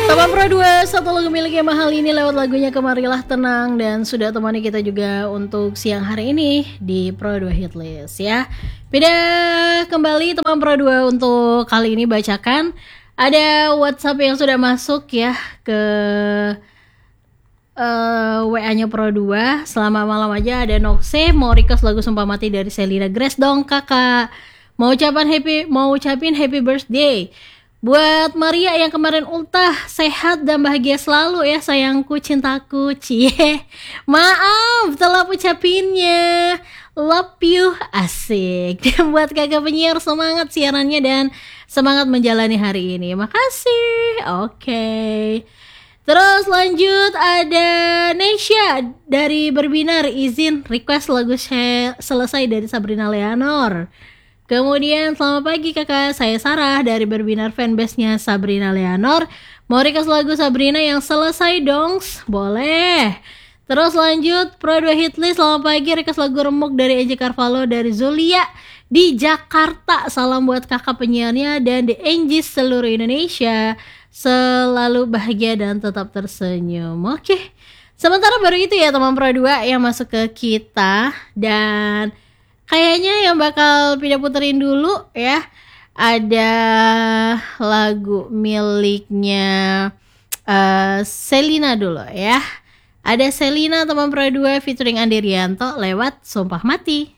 Teman Pro 2, satu lagu miliknya Mahal ini lewat lagunya Kemarilah Tenang. Dan sudah temani kita juga untuk siang hari ini di Pro 2 Hitlist ya. Beda kembali teman Pro 2 untuk kali ini bacakan. Ada WhatsApp yang sudah masuk ya ke WA-nya Pro 2. Selama malam aja ada Nokse mau request lagu Sumpah Mati dari Selina Grace dong kakak. Mau ucapin happy birthday buat Maria yang kemarin ultah, sehat dan bahagia selalu ya sayangku, cintaku, cie. Maaf telah ucapinnya. Love you, asik. Dan buat kakak penyiar semangat siarannya dan semangat menjalani hari ini. Makasih. Oke. Terus lanjut ada Nesha dari Berbinar, izin request lagu selesai dari Sabrina Leonor. Kemudian selamat pagi kakak, saya Sarah dari Berbinar fanbase-nya Sabrina Leonor. Mau request lagu Sabrina yang selesai dong? Boleh. Terus lanjut Pro 2 Hitlist, selamat pagi, request lagu Remuk dari Angie Carvalho dari Zulia di Jakarta. Salam buat kakak penyiarnya dan The Angies seluruh Indonesia. Selalu bahagia dan tetap tersenyum. Oke. Sementara baru itu ya teman Pro 2 yang masuk ke kita. Dan kayaknya yang bakal pindah puterin dulu ya, ada lagu miliknya Selina dulu ya. Ada Selina teman Pro 2 featuring Andi Rianto lewat Sumpah Mati.